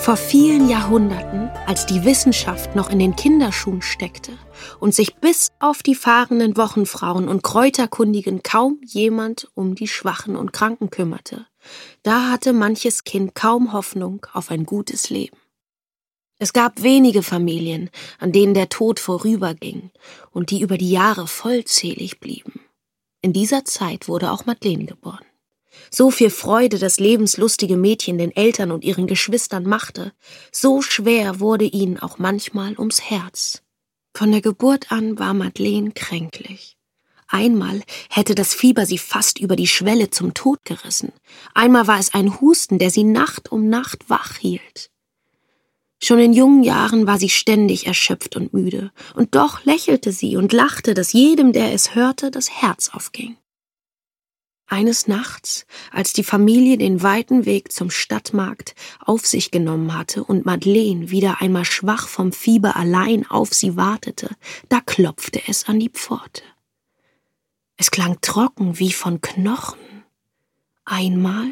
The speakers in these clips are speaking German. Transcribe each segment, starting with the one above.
Vor vielen Jahrhunderten, als die Wissenschaft noch in den Kinderschuhen steckte und sich bis auf die fahrenden Wochenfrauen und Kräuterkundigen kaum jemand um die Schwachen und Kranken kümmerte, da hatte manches Kind kaum Hoffnung auf ein gutes Leben. Es gab wenige Familien, an denen der Tod vorüberging und die über die Jahre vollzählig blieben. In dieser Zeit wurde auch Madeleine geboren. So viel Freude das lebenslustige Mädchen den Eltern und ihren Geschwistern machte, so schwer wurde ihnen auch manchmal ums Herz. Von der Geburt an war Madeleine kränklich. Einmal hätte das Fieber sie fast über die Schwelle zum Tod gerissen. Einmal war es ein Husten, der sie Nacht um Nacht wach hielt. Schon in jungen Jahren war sie ständig erschöpft und müde, und doch lächelte sie und lachte, dass jedem, der es hörte, das Herz aufging. Eines Nachts, als die Familie den weiten Weg zum Stadtmarkt auf sich genommen hatte und Madeleine wieder einmal schwach vom Fieber allein auf sie wartete, da klopfte es an die Pforte. Es klang trocken wie von Knochen. Einmal,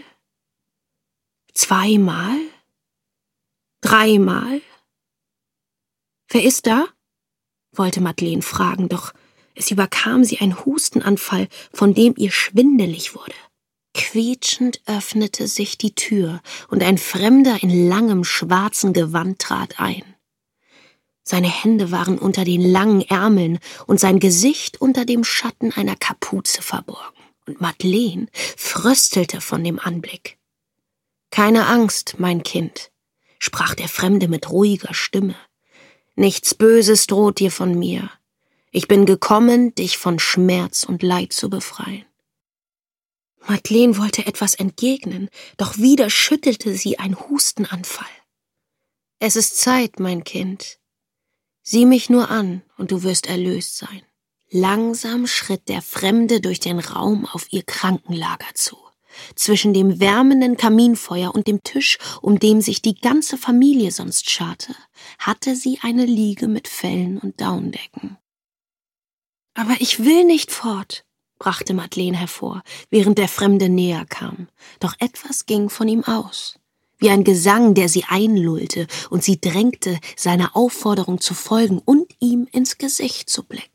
zweimal, dreimal. »Wer ist da?« wollte Madeleine fragen, doch es überkam sie ein Hustenanfall, von dem ihr schwindelig wurde. Quietschend öffnete sich die Tür, und ein Fremder in langem, schwarzen Gewand trat ein. Seine Hände waren unter den langen Ärmeln und sein Gesicht unter dem Schatten einer Kapuze verborgen, und Madeleine fröstelte von dem Anblick. »Keine Angst, mein Kind«, sprach der Fremde mit ruhiger Stimme. »Nichts Böses droht dir von mir. Ich bin gekommen, dich von Schmerz und Leid zu befreien.« Madeleine wollte etwas entgegnen, doch wieder schüttelte sie ein Hustenanfall. »Es ist Zeit, mein Kind. Sieh mich nur an, und du wirst erlöst sein.« Langsam schritt der Fremde durch den Raum auf ihr Krankenlager zu. Zwischen dem wärmenden Kaminfeuer und dem Tisch, um den sich die ganze Familie sonst scharte, hatte sie eine Liege mit Fellen und Daunendecken. »Aber ich will nicht fort«, brachte Madeleine hervor, während der Fremde näher kam. Doch etwas ging von ihm aus, wie ein Gesang, der sie einlullte, und sie drängte, seiner Aufforderung zu folgen und ihm ins Gesicht zu blicken.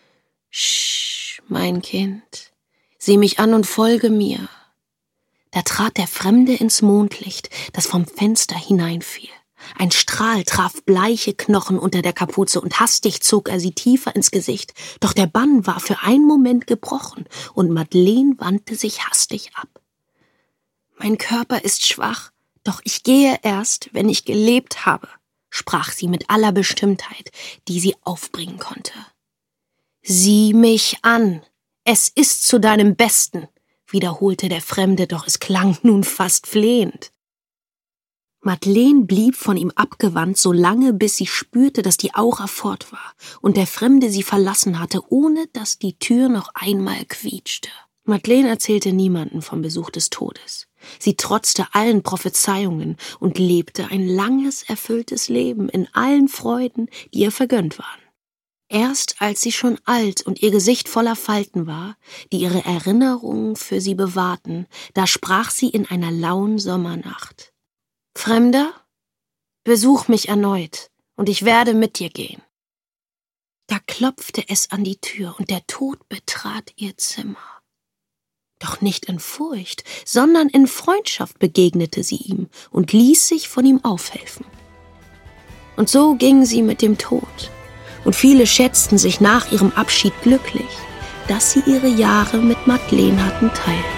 »Sch, mein Kind, sieh mich an und folge mir.« Da trat der Fremde ins Mondlicht, das vom Fenster hineinfiel. Ein Strahl traf bleiche Knochen unter der Kapuze, und hastig zog er sie tiefer ins Gesicht. Doch der Bann war für einen Moment gebrochen, und Madeleine wandte sich hastig ab. »Mein Körper ist schwach, doch ich gehe erst, wenn ich gelebt habe«, sprach sie mit aller Bestimmtheit, die sie aufbringen konnte. »Sieh mich an, es ist zu deinem Besten«, wiederholte der Fremde, doch es klang nun fast flehend. Madeleine blieb von ihm abgewandt, so lange, bis sie spürte, dass die Aura fort war und der Fremde sie verlassen hatte, ohne dass die Tür noch einmal quietschte. Madeleine erzählte niemandem vom Besuch des Todes. Sie trotzte allen Prophezeiungen und lebte ein langes, erfülltes Leben in allen Freuden, die ihr vergönnt waren. Erst als sie schon alt und ihr Gesicht voller Falten war, die ihre Erinnerungen für sie bewahrten, da sprach sie in einer lauen Sommernacht: »Fremder, besuch mich erneut, und ich werde mit dir gehen.« Da klopfte es an die Tür, und der Tod betrat ihr Zimmer. Doch nicht in Furcht, sondern in Freundschaft begegnete sie ihm und ließ sich von ihm aufhelfen. Und so ging sie mit dem Tod, und viele schätzten sich nach ihrem Abschied glücklich, dass sie ihre Jahre mit Madeleine hatten teilen.